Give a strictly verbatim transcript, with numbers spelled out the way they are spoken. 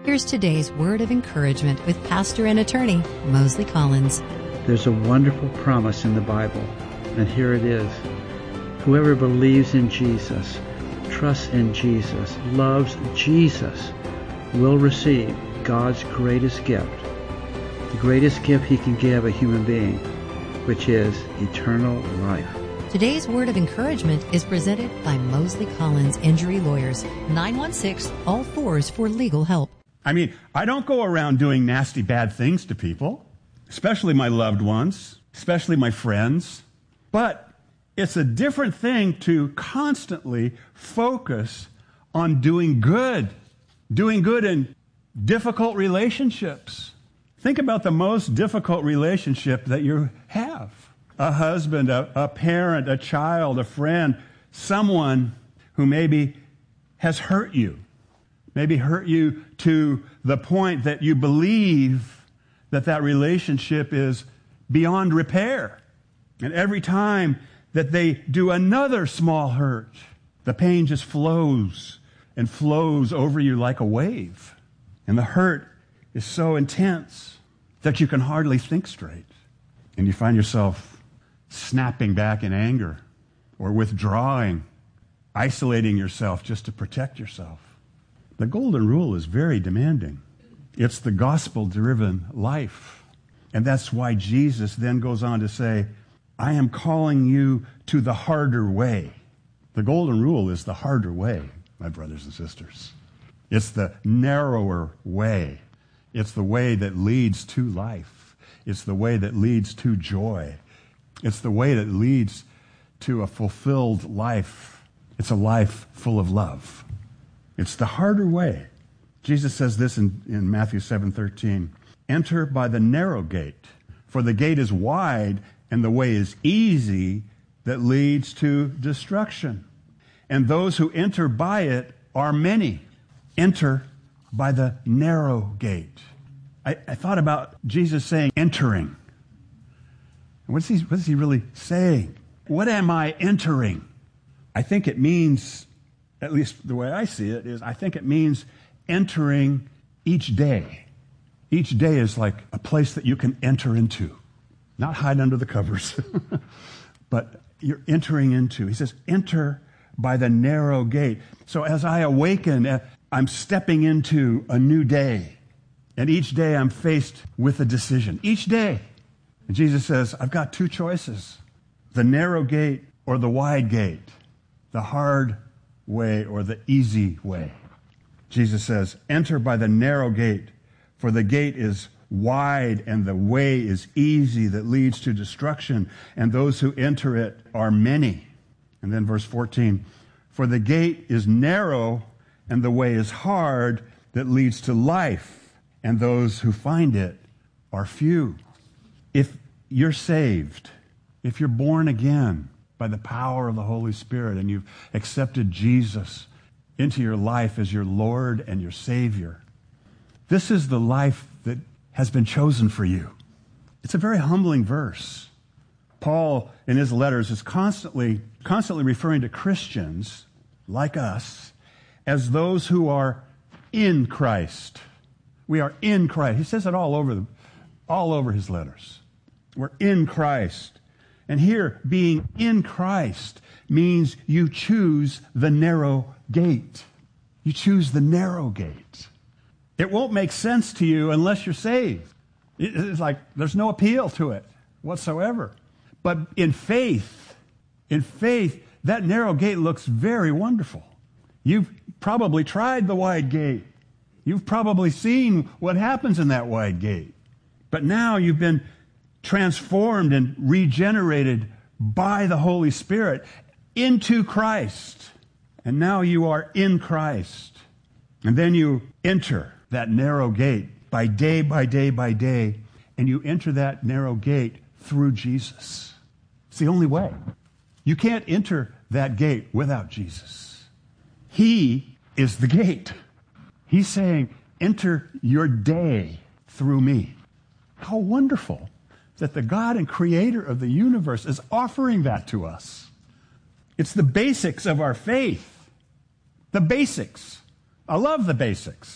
Here's today's word of encouragement with pastor and attorney Mosley Collins. There's a wonderful promise in the Bible, and here it is. Whoever believes in Jesus, trusts in Jesus, loves Jesus, will receive God's greatest gift, the greatest gift He can give a human being, which is eternal life. Today's word of encouragement is presented by Mosley Collins Injury Lawyers, nine one six, all fours for legal help. I mean, I don't go around doing nasty, bad things to people, especially my loved ones, especially my friends. But it's a different thing to constantly focus on doing good, doing good in difficult relationships. Think about the most difficult relationship that you have. A husband, a, a parent, a child, a friend, someone who maybe has hurt you, maybe hurt you to the point that you believe that that relationship is beyond repair. And every time that they do another small hurt, the pain just flows and flows over you like a wave. And the hurt is so intense that you can hardly think straight. And you find yourself snapping back in anger or withdrawing, isolating yourself just to protect yourself. The golden rule is very demanding. It's the gospel-driven life. And that's why Jesus then goes on to say, I am calling you to the harder way. The golden rule is the harder way, my brothers and sisters. It's the narrower way. It's the way that leads to life. It's the way that leads to joy. It's the way that leads to a fulfilled life. It's a life full of love. It's the harder way. Jesus says this in, in Matthew seven thirteen. Enter by the narrow gate, for the gate is wide and the way is easy that leads to destruction. And those who enter by it are many. Enter by the narrow gate. I, I thought about Jesus saying entering. What is he, what is he really saying? What am I entering? I think it means, at least the way I see it, is I think it means entering each day. Each day is like a place that you can enter into. Not hide under the covers, but you're entering into. He says, enter by the narrow gate. So as I awaken, I'm stepping into a new day. And each day I'm faced with a decision. Each day. And Jesus says, I've got two choices, the narrow gate or the wide gate, the hard way or the easy way. Jesus says, enter by the narrow gate, for the gate is wide and the way is easy that leads to destruction, and those who enter it are many. And then verse fourteen, for the gate is narrow and the way is hard that leads to life, and those who find it are few. If you're saved, if you're born again by the power of the Holy Spirit and you've accepted Jesus into your life as your Lord and your Savior, this is the life that has been chosen for you. It's a very humbling verse. Paul, in his letters, is constantly, constantly referring to Christians like us as those who are in Christ. We are in Christ. He says it all over the, all over his letters. We're in Christ. And here, being in Christ means you choose the narrow gate. You choose the narrow gate. It won't make sense to you unless you're saved. It's like there's no appeal to it whatsoever. But in faith, in faith, that narrow gate looks very wonderful. You've probably tried the wide gate. You've probably seen what happens in that wide gate. But now you've been transformed and regenerated by the Holy Spirit into Christ. And now you are in Christ. And then you enter that narrow gate by day by day by day, and you enter that narrow gate through Jesus. It's the only way. You can't enter that gate without Jesus. He is the gate. He's saying, enter your day through me. How wonderful that the God and creator of the universe is offering that to us. It's the basics of our faith. The basics. I love the basics.